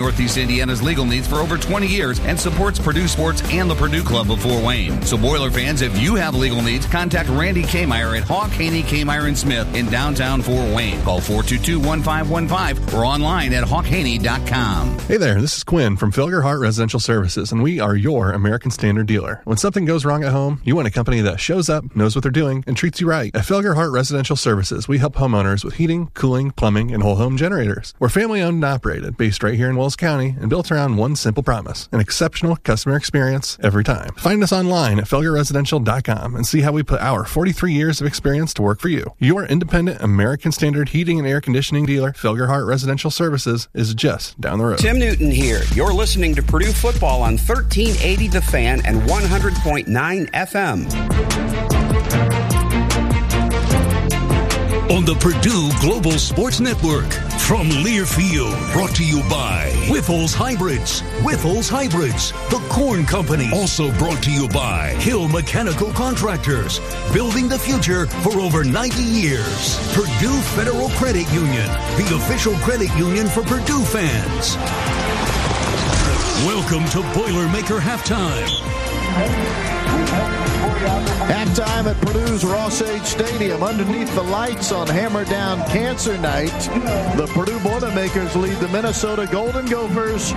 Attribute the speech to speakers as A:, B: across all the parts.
A: Northeast Indiana's legal needs for over 20 years and supports Purdue sports and the Purdue Club of Fort Wayne. So Boiler fans, if you have legal needs, contact Randy Kmeyer at Hawk Haney Kmeyer & Smith in downtown Fort Wayne. Call 422-1515 or online at hawkhaney.com.
B: Hey there, this is Quinn from Felgerhart Residential Services, and we are your American Standard dealer. When something goes wrong at home, you want a company that shows up, knows what they're doing, and treats you right. At Felgerhart Residential Services, we help homeowners with heating, cooling, plumbing, and whole home generators. We're family owned and operated, based right here in Wells County, and built around one simple promise: an exceptional customer experience every time. Find us online at felgerresidential.com and see how we put our 43 years of experience to work for you. Your independent American Standard heating and air conditioning dealer, Felgerhart Residential Services, is just down the road.
C: Tim Newton here. You're listening to Purdue Football on 1380 The Fan and 100.9 FM.
D: On the Purdue Global Sports Network, from Learfield, brought to you by Whiffles Hybrids. Whiffles Hybrids, the Corn Company. Also brought to you by Hill Mechanical Contractors, building the future for over 90 years. Purdue Federal Credit Union, the official credit union for Purdue fans. Welcome to Boilermaker Halftime.
E: Halftime at Purdue's Ross-Age Stadium. Underneath the lights on Hammer Down Cancer Night, the Purdue Boilermakers lead the Minnesota Golden Gophers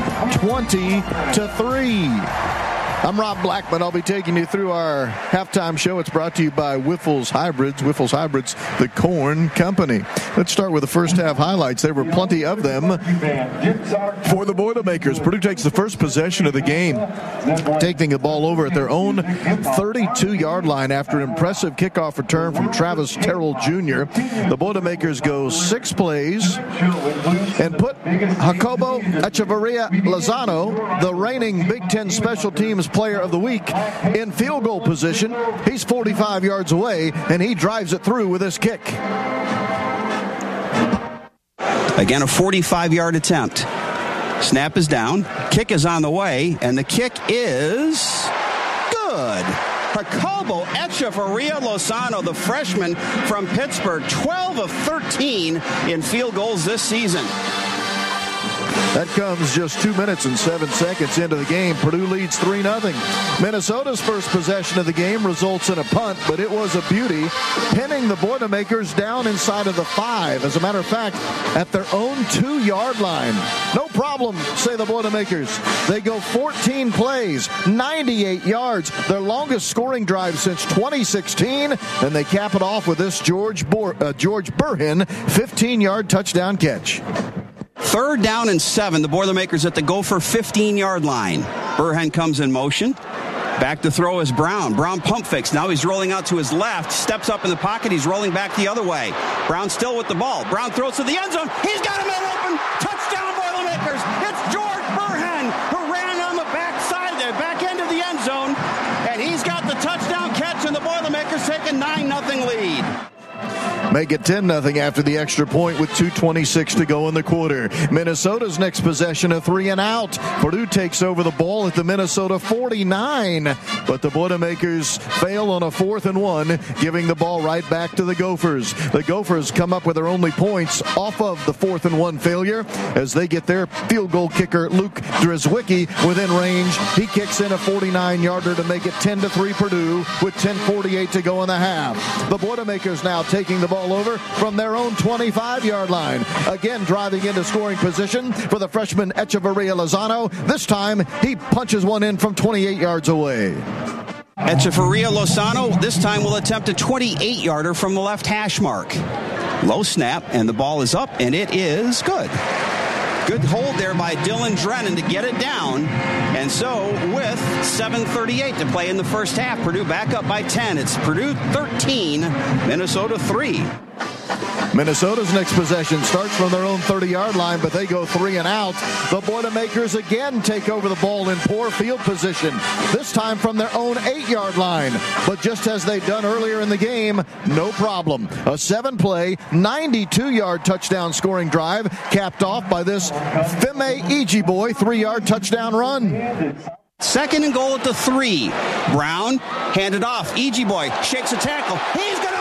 E: 20-3. I'm Rob Blackman. I'll be taking you through our halftime show. It's brought to you by Whiffles Hybrids. Whiffles Hybrids, the Corn Company. Let's start with the first half highlights. There were plenty of them for the Boilermakers. Purdue takes the first possession of the game, taking the ball over at their own 32-yard line after an impressive kickoff return from Travis Terrell Jr. The Boilermakers go 6 plays and put Jacobo Echeverria Lozano, the reigning Big Ten Special Teams Player of the Week, in field goal position. He's 45 yards away, and he drives it through with his kick.
C: Again, a 45-yard attempt. Snap is down. Kick is on the way, and the kick is good. Jacobo Echeverria Lozano, the freshman from Pittsburgh, 12 of 13 in field goals this season.
E: That comes just 2 minutes and 7 seconds into the game. Purdue leads 3-0. Minnesota's first possession of the game results in a punt, but it was a beauty, pinning the Boilermakers down inside of the 5. As a matter of fact, at their own 2-yard line. No problem, say the Boilermakers. They go 14 plays, 98 yards, their longest scoring drive since 2016, and they cap it off with this George Burhan 15-yard touchdown catch.
C: 3rd down and 7. The Boilermakers at the Gopher 15-yard line. Burhan comes in motion. Back to throw is Brown. Brown pump fakes. Now he's rolling out to his left. Steps up in the pocket. He's rolling back the other way. Brown still with the ball. Brown throws to the end zone. He's got him in open. Touchdown Boilermakers. It's George Burhan who ran on the back end of the end zone. And he's got the touchdown catch, and the Boilermakers take a 9-0 lead.
E: Make it 10-0 after the extra point with 2:26 to go in the quarter. Minnesota's next possession, a 3 and out. Purdue takes over the ball at the Minnesota 49, but the Boilermakers fail on a 4th and 1, giving the ball right back to the Gophers. The Gophers come up with their only points off of the 4th and 1 failure as they get their field goal kicker, Luke Drzwicki, within range. He kicks in a 49-yarder to make it 10-3 Purdue with 10:48 to go in the half. The Boilermakers now taking the ball over from their own 25-yard line. Again, driving into scoring position for the freshman Echeverria Lozano. This time, he punches one in from 28 yards away.
C: Echeverria Lozano this time will attempt a 28-yarder from the left hash mark. Low snap, and the ball is up, and it is good. Good hold there by Dylan Drennan to get it down. And so with 7:38 to play in the first half, Purdue back up by 10. It's Purdue 13, Minnesota 3.
E: Minnesota's next possession starts from their own 30-yard line, but they go 3 and out. The Boilermakers again take over the ball in poor field position, this time from their own 8-yard line. But just as they've done earlier in the game, no problem. A 7-play, 92-yard touchdown scoring drive, capped off by this Fime Ijiboy 3-yard touchdown run.
C: 2nd and goal at the 3. Brown handed off. Ijiboy shakes a tackle. He's going